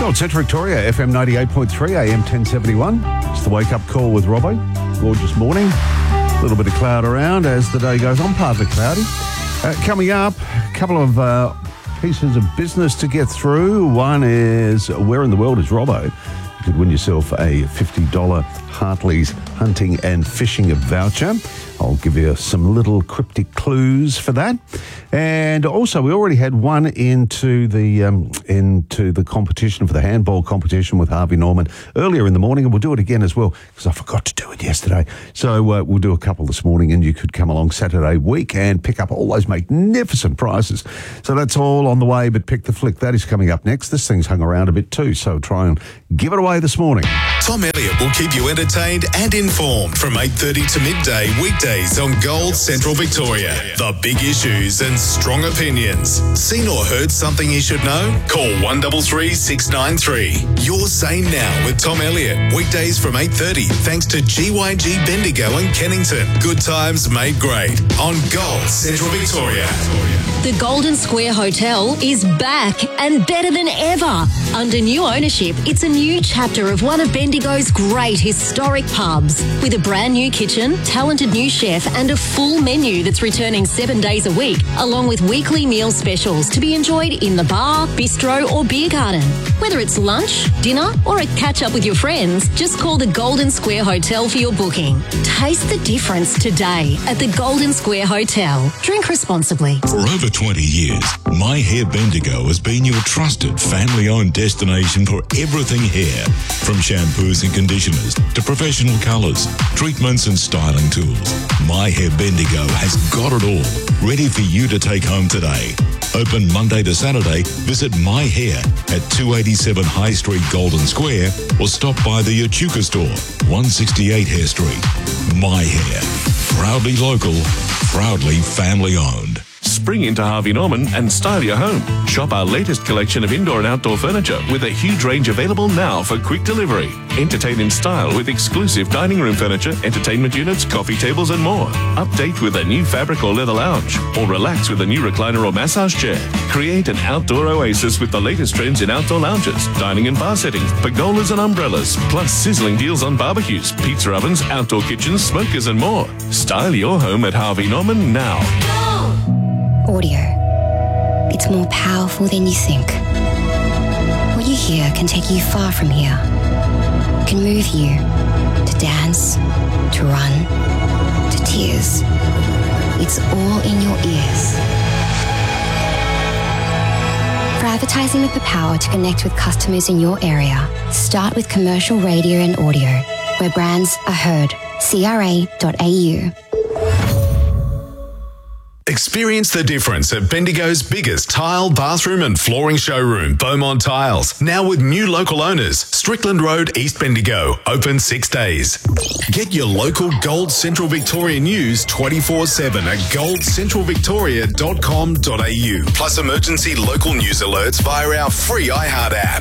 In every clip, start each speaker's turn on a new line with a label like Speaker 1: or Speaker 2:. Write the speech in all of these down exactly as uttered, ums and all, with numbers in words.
Speaker 1: Gold Central Victoria, F M ninety-eight point three, A M ten seventy-one. It's the wake-up call with Robbo. Gorgeous morning. A little bit of cloud around as the day goes on, partly cloudy. Uh, coming up, a couple of uh, pieces of business to get through. One is, where in the world is Robbo? You could win yourself a fifty dollars Hartley's Hunting and Fishing voucher. I'll give you some little cryptic clues for that. And also, we already had one into the um, into the competition for the handball competition with Harvey Norman earlier in the morning, and we'll do it again as well because I forgot to do it yesterday. So uh, we'll do a couple this morning, and you could come along Saturday week and pick up all those magnificent prizes. So that's all on the way, but Pick the Flick, that is coming up next. This thing's hung around a bit too, so try and give it away this morning.
Speaker 2: Tom Elliott will keep you entertained and informed from eight thirty to midday weekdays on Gold Central Victoria. The big issues and strong opinions. Seen or heard something you should know? Call one three three, six nine three. You're Sane Now with Tom Elliott. Weekdays from eight thirty thanks to G Y G Bendigo and Kennington. Good times made great on Gold Central Victoria.
Speaker 3: The Golden Square Hotel is back and better than ever. Under new ownership, it's a new chapter of one of Bendigo's great historic pubs. With a brand new kitchen, talented new chef and a full menu that's returning seven days a week, along with weekly meal specials to be enjoyed in the bar, bistro or beer garden. Whether it's lunch, dinner or a catch-up with your friends, just call the Golden Square Hotel for your booking. Taste the difference today at the Golden Square Hotel. Drink responsibly.
Speaker 4: For over twenty years, My Hair Bendigo has been your trusted family-owned destination for everything hair. From shampoos and conditioners to professional colours, treatments and styling tools, My Hair Bendigo has got it all, ready for you to take home today. Open Monday to Saturday. Visit My Hair at two eighty-seven High Street, Golden Square, or stop by the Echuca store, one sixty-eight Hare Street. My Hair, proudly local, proudly family-owned.
Speaker 5: Spring into Harvey Norman and style your home. Shop our latest collection of indoor and outdoor furniture with a huge range available now for quick delivery. Entertain in style with exclusive dining room furniture, entertainment units, coffee tables and more. Update with a new fabric or leather lounge, or relax with a new recliner or massage chair. Create an outdoor oasis with the latest trends in outdoor lounges, dining and bar settings, pergolas and umbrellas, plus sizzling deals on barbecues, pizza ovens, outdoor kitchens, smokers and more. Style your home at Harvey Norman now.
Speaker 6: Audio. It's more powerful than you think. What you hear can take you far from here. It can move you to dance, to run, to tears. It's all in your ears. For advertising with the power to connect with customers in your area, start with commercial radio and audio, where brands are heard. C R A dot A U.
Speaker 2: Experience the difference at Bendigo's biggest tile, bathroom and flooring showroom, Beaumont Tiles. Now with new local owners, Strickland Road, East Bendigo, open six days. Get your local Gold Central Victoria news twenty-four seven at gold central victoria dot com dot a u. Plus emergency local news alerts via our free iHeart app.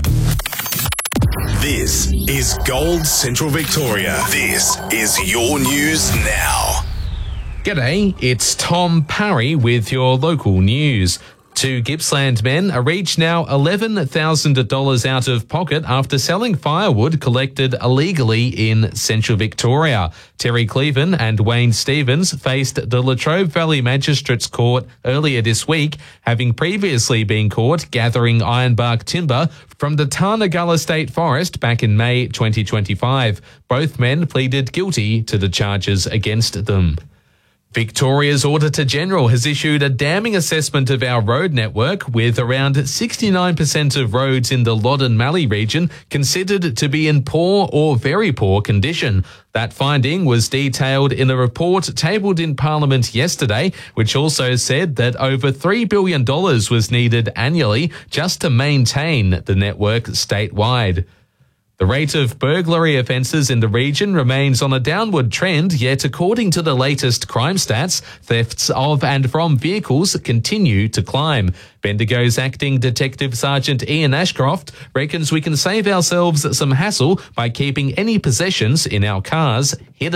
Speaker 2: This is Gold Central Victoria. This is your news now.
Speaker 7: G'day, it's Tom Parry with your local news. Two Gippsland men are each now eleven thousand dollars out of pocket after selling firewood collected illegally in Central Victoria. Terry Cleven and Wayne Stevens faced the Latrobe Valley Magistrates Court earlier this week, having previously been caught gathering ironbark timber from the Tarnagulla State Forest back in May twenty twenty-five. Both men pleaded guilty to the charges against them. Victoria's Auditor-General has issued a damning assessment of our road network, with around sixty-nine percent of roads in the Loddon Mallee region considered to be in poor or very poor condition. That finding was detailed in a report tabled in Parliament yesterday, which also said that over three billion dollars was needed annually just to maintain the network statewide. The rate of burglary offences in the region remains on a downward trend, yet according to the latest crime stats, thefts of and from vehicles continue to climb. Bendigo's Acting Detective Sergeant Ian Ashcroft reckons we can save ourselves some hassle by keeping any possessions in our cars hidden.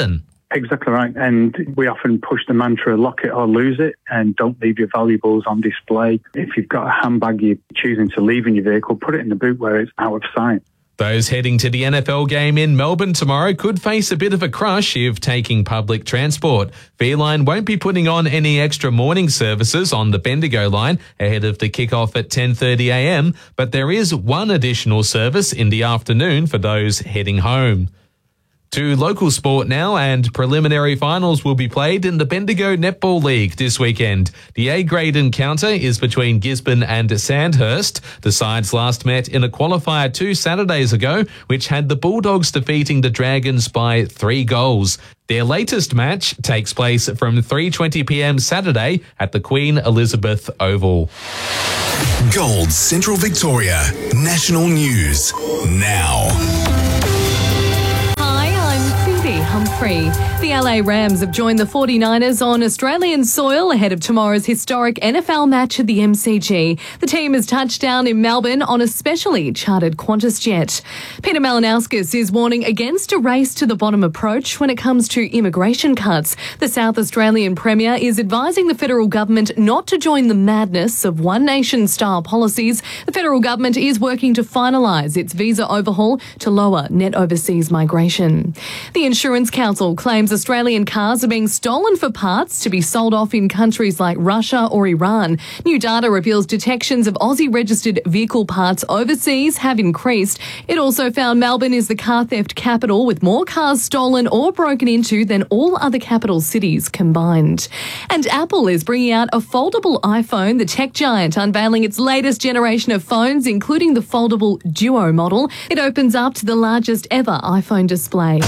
Speaker 8: Exactly right. And we often push the mantra, lock it or lose it, and don't leave your valuables on display. If you've got a handbag you're choosing to leave in your vehicle, put it in the boot where it's out of sight.
Speaker 7: Those heading to the N F L game in Melbourne tomorrow could face a bit of a crush if taking public transport. Feline won't be putting on any extra morning services on the Bendigo line ahead of the kickoff at ten thirty a m, but there is one additional service in the afternoon for those heading home. To local sport now, and preliminary finals will be played in the Bendigo Netball League this weekend. The A-grade encounter is between Gisborne and Sandhurst. The sides last met in a qualifier two Saturdays ago, which had the Bulldogs defeating the Dragons by three goals. Their latest match takes place from three twenty p m Saturday at the Queen Elizabeth Oval.
Speaker 2: Gold Central Victoria. National news now.
Speaker 9: Humphrey. The L A Rams have joined the forty-niners on Australian soil ahead of tomorrow's historic N F L match at the M C G. The team has touched down in Melbourne on a specially chartered Qantas jet. Peter Malinauskas is warning against a race to the bottom approach when it comes to immigration cuts. The South Australian Premier is advising the federal government not to join the madness of one nation style policies. The federal government is working to finalise its visa overhaul to lower net overseas migration. The Insurance Council claims Australian cars are being stolen for parts to be sold off in countries like Russia or Iran. New data reveals detections of Aussie-registered vehicle parts overseas have increased. It also found Melbourne is the car theft capital, with more cars stolen or broken into than all other capital cities combined. And Apple is bringing out a foldable iPhone, the tech giant unveiling its latest generation of phones, including the foldable Duo model. It opens up to the largest ever iPhone display.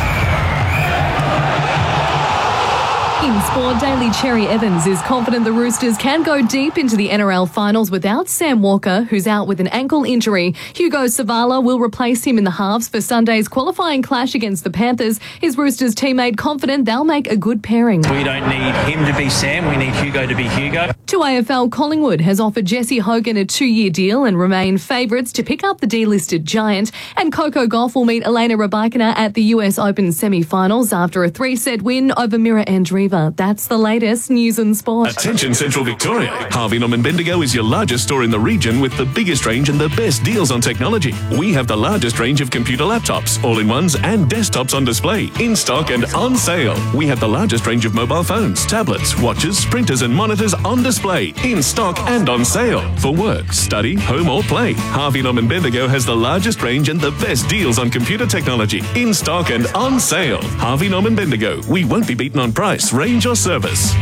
Speaker 9: In sport, Daly Cherry Evans is confident the Roosters can go deep into the N R L finals without Sam Walker, who's out with an ankle injury. Hugo Savala will replace him in the halves for Sunday's qualifying clash against the Panthers. His Roosters teammate confident they'll make a good pairing.
Speaker 10: We don't need him to be Sam, we need Hugo to be Hugo.
Speaker 9: To A F L, Collingwood has offered Jesse Hogan a two-year deal and remain favourites to pick up the delisted giant. And Coco Gauff will meet Elena Rybakina at the U S Open semi-finals after a three-set win over Mira Andreeva. That's the latest news and sport.
Speaker 5: Attention Central Victoria. Harvey Norman Bendigo is your largest store in the region with the biggest range and the best deals on technology. We have the largest range of computer laptops, all-in-ones and desktops on display, in stock and on sale. We have the largest range of mobile phones, tablets, watches, printers and monitors on display, in stock and on sale. For work, study, home or play, Harvey Norman Bendigo has the largest range and the best deals on computer technology, in stock and on sale. Harvey Norman Bendigo. We won't be beaten on price, range or service.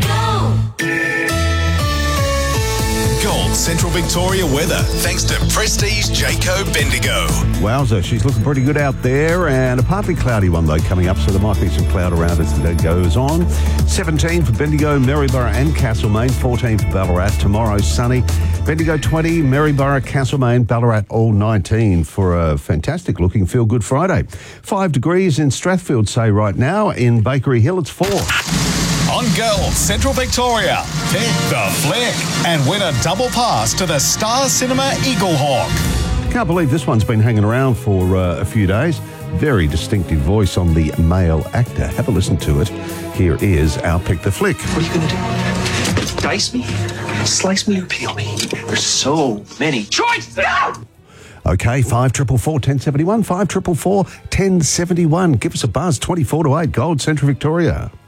Speaker 2: Gold Central Victoria weather, thanks to Prestige Jayco Bendigo.
Speaker 1: Wowza, she's looking pretty good out there, and a partly cloudy one though coming up, so there might be some cloud around as the day goes on. seventeen for Bendigo, Maryborough and Castlemaine, fourteen for Ballarat. Tomorrow sunny, Bendigo twenty, Maryborough, Castlemaine, Ballarat all nineteen for a fantastic looking feel good Friday. Five degrees in Strathfield, say right now. In Bakery Hill it's four.
Speaker 2: On Gold Central Victoria, pick the flick and win a double pass to the Star Cinema Eagle Hawk.
Speaker 1: Can't believe this one's been hanging around for uh, a few days. Very distinctive voice on the male actor. Have a listen to it. Here is our Pick the Flick.
Speaker 11: What are you going to do? Dice me? Slice me or peel me? There's so many choices.
Speaker 1: Okay, five triple four ten seventy one, five triple four ten seventy one. Give us a buzz, twenty four to eight, Gold Central Victoria.